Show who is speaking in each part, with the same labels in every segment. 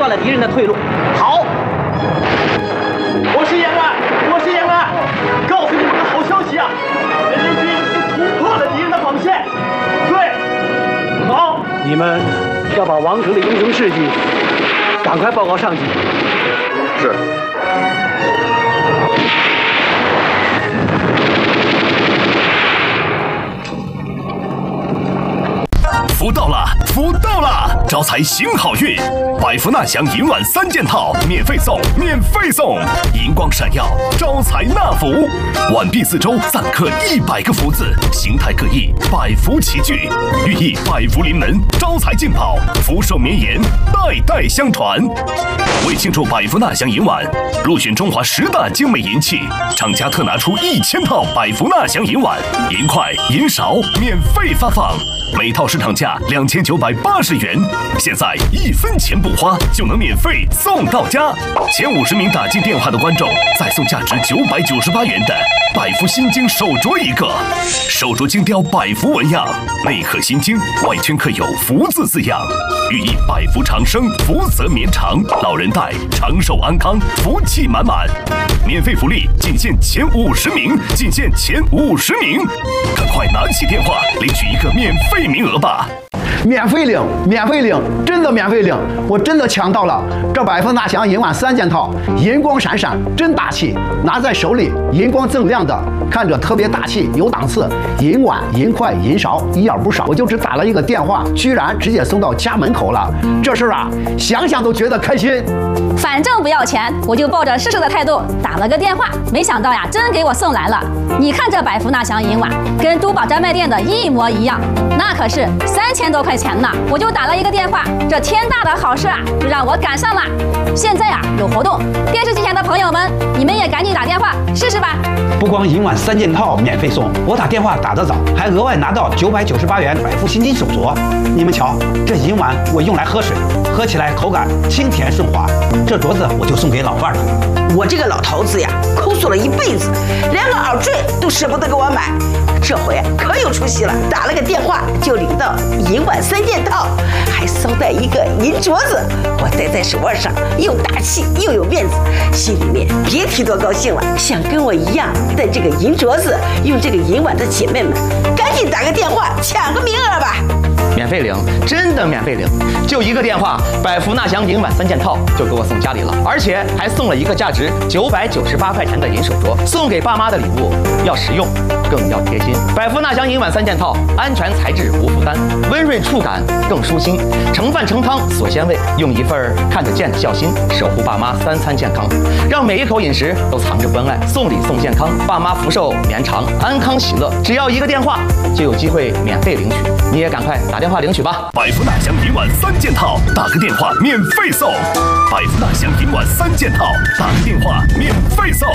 Speaker 1: 断了敌人的退路。好，
Speaker 2: 我是延安，我是延安，告诉你们个好消息啊！人民军是突破了敌人的防线。对，好，
Speaker 1: 你们要把王成的英雄事迹赶快报告上级。
Speaker 2: 是。
Speaker 3: 福到了，福到了！招财行好运，百福纳祥银碗3件套免费送，免费送！银光闪耀，招财纳福。碗壁四周錾刻100个福字，形态各异，百福齐聚，寓意百福临门，招财进宝，福寿绵延，代代相传。为庆祝百福纳祥银碗入选中华10大精美银器，厂家特拿出1000套百福纳祥银碗，银筷、银勺免费发放。每套市场价2980元，现在1分钱不花就能免费送到家。前50名打进电话的观众再送价值998元的百福心经手镯1个，手镯精雕百福纹样，内刻心经，外圈刻有福字字样，寓意百福长生，福泽绵长，老人戴长寿安康，福气满满。免费福利仅限前50名，仅限前50名，赶快拿起电话领取一个免费名额吧！
Speaker 4: 免费领，免费领，真的免费领！我真的抢到了这百福纳祥银碗3件套，银光闪闪，真大气，拿在手里银光锃亮的，看着特别大气，有档次。银碗、银筷、银勺一样不少，我就只打了一个电话，居然直接送到家门口了。这事儿啊，想想都觉得开心。
Speaker 5: 反正不要钱，我就抱着试试的态度打了个电话，没想到呀，真给我送来了。你看这百福纳祥银碗，跟珠宝专卖店的一模一样，那可是3000多块钱呢。我就打了一个电话，这天大的好事啊，就让我赶上了。现在啊有活动，电视机前的朋友们，你们也赶紧打电话试试吧。
Speaker 6: 不光银碗3件套免费送，我打电话打得早，还额外拿到998元百福心经手镯。你们瞧，这银碗我用来喝水，喝起来口感清甜顺滑。这镯子我就送给老伴了。
Speaker 7: 我这个老头子呀，抠索了一辈子，连个耳坠都舍不得给我买，这回可有出息了，打了个电话就领到银碗3件套，还捎带一个银镯子，我戴在手腕上，又大气又有面子，心里面别提多高兴了。想跟我一样戴这个银镯子，用这个银碗的姐妹们，赶紧打个电话抢个名额吧！
Speaker 8: 免费领，真的免费领，就一个电话，百福纳祥银碗3件套就给我送家里了，而且还送了一个价值998块钱的银手镯。送给爸妈的礼物要实用，更要贴心。百福纳祥银碗3件套，安全材质无负担，温润触感更舒心，盛饭盛汤锁鲜味，用一份看得见的孝心，守护爸妈3餐健康，让每一口饮食都藏着关爱。送礼送健康，爸妈福寿绵长，安康喜乐。只要一个电话就有机会免费领取，你也赶快打电话领取吧。
Speaker 3: 百福纳祥银碗3件套，打个电话免费送。百福纳祥银碗3件套，打个电话免费送。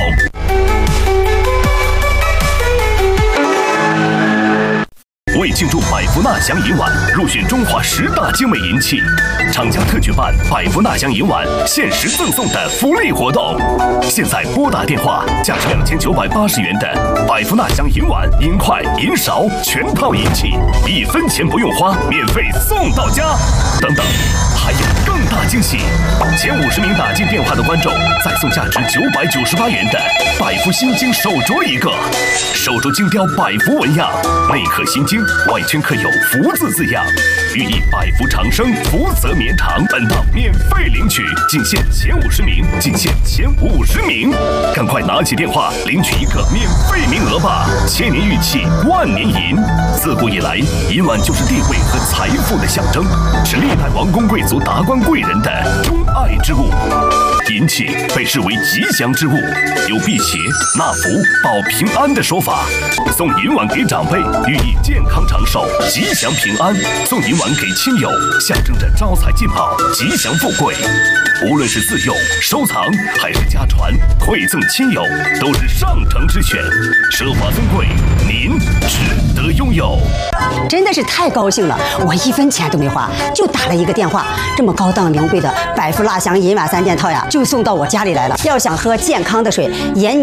Speaker 3: 为庆祝百福纳祥银碗入选中华10大精美银器，厂家特举办百福纳祥银碗限时赠送的福利活动。现在拨打电话，价值2980元的百福纳祥银碗、银筷、银勺全套银器，1分钱不用花，免费送到家。等等，还有更大惊喜！前50名打进电话的观众再送价值998元的百福心经手镯1个，手镯精雕百福纹样，内刻心经，外圈刻有福字字样，寓意百福长生，福泽绵长。本档免费领取，仅限前50名，仅限前50名，赶快拿起电话领取一个免费名额吧！千年玉器，万年银，自古以来，银碗就是地位和财富的象征，是历代王公贵族、达官贵人的钟爱之物。银器被视为吉祥之物，有辟邪、纳福、保平安的说法。送银碗给长辈，寓意健康长寿、吉祥平安；送银碗给亲友，象征着招财进宝、吉祥富贵。无论是自用、收藏还是家传、馈赠亲友，都是上乘之选，奢华尊贵，您值得拥有。
Speaker 9: 真的是太高兴了，我1分钱都没花，就打了一个电话，这么高档名贵的百福纳祥银碗3件套呀，就送到我家里来了。要想喝健康的水，严